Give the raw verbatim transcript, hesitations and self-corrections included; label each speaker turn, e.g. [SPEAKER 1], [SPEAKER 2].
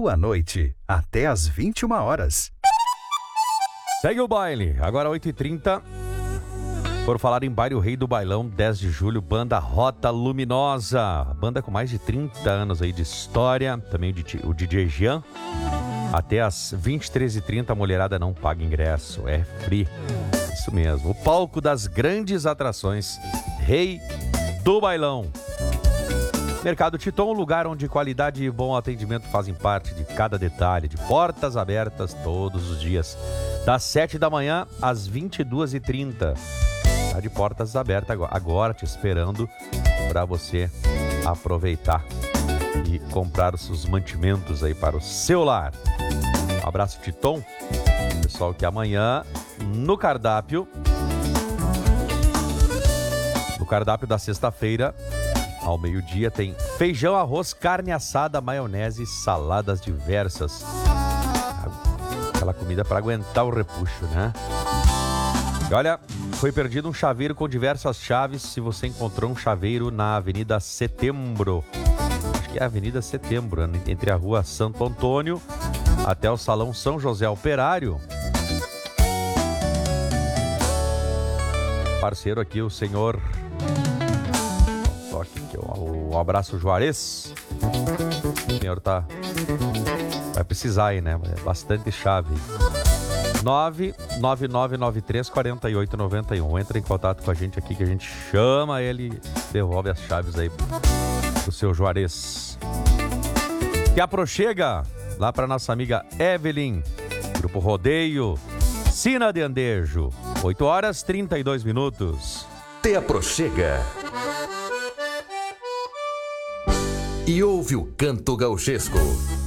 [SPEAKER 1] sua noite, até às vinte e uma horas.
[SPEAKER 2] Segue o baile, agora oito e trinta. Por falar em baile, o Rei do Bailão, dez de julho, banda Rota Luminosa. Banda com mais de trinta anos aí de história. Também o D J Jean. Até às vinte e três e trinta, a mulherada não paga ingresso, é free. Isso mesmo, o palco das grandes atrações, Rei do Bailão. Mercado Titon, lugar onde qualidade e bom atendimento fazem parte de cada detalhe, de portas abertas todos os dias, das sete da manhã às vinte e duas e trinta. Tá de portas abertas agora, agora te esperando para você aproveitar e comprar os seus mantimentos aí para o seu lar. Um abraço, Titon. Pessoal, que amanhã no cardápio, no cardápio da sexta-feira, ao meio-dia, tem feijão, arroz, carne assada, maionese e saladas diversas. Aquela comida para aguentar o repuxo, né? E olha, foi perdido um chaveiro com diversas chaves. Se você encontrou um chaveiro na Avenida Setembro, acho que é a Avenida Setembro, entre a Rua Santo Antônio até o Salão São José Operário. Parceiro aqui, o senhor... Toque aqui, um abraço, Juarez. O senhor tá... vai precisar aí, né? É bastante chave. nove nove nove nove três quatro oito nove um. Entra em contato com a gente aqui que a gente chama ele e devolve as chaves aí pro seu Juarez. Que aproxega lá para nossa amiga Evelyn, Grupo Rodeio, Sina de Andejo. oito horas e trinta e dois minutos.
[SPEAKER 3] Te aproxega e ouve o canto gauchesco.